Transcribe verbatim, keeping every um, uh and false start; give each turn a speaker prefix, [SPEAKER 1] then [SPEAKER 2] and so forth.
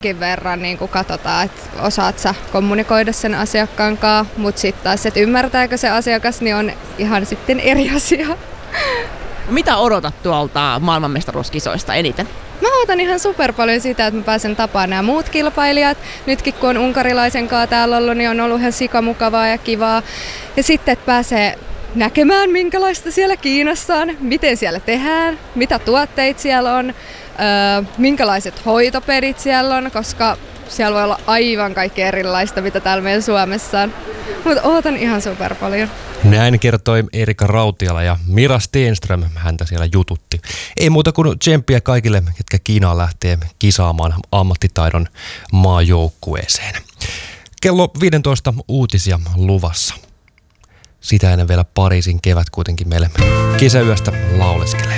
[SPEAKER 1] verran niin kuin katsotaan, että osaat sä kommunikoida sen asiakkaan kanssa, mutta sitten taas, että ymmärtääkö se asiakas, niin on ihan sitten eri asia.
[SPEAKER 2] Mitä odotat tuolta maailmanmestaruuskisoista eniten?
[SPEAKER 1] Mä odotan ihan super paljon sitä, että mä pääsen tapaamaan nämä muut kilpailijat. Nytkin kun on unkarilaisen kanssa täällä ollut, niin on ollut ihan sikamukavaa ja kivaa. Ja sitten, että pääsee näkemään, minkälaista siellä Kiinassa on, miten siellä tehdään, mitä tuotteita siellä on, öö, minkälaiset hoitopedit siellä on, koska siellä voi olla aivan kaikki erilaista, mitä täällä meidän Suomessa on. Mutta ootan ihan super paljon.
[SPEAKER 3] Näin kertoi Erika Rautiala ja Mira Stenström häntä siellä jututti. Ei muuta kuin tsemppiä kaikille, ketkä Kiinaan lähtee kisaamaan ammattitaidon maajoukkueeseen. Kello viisitoista uutisia luvassa. Sitä ennen vielä Pariisin kevät kuitenkin meille kesäyöstä lauleskelee.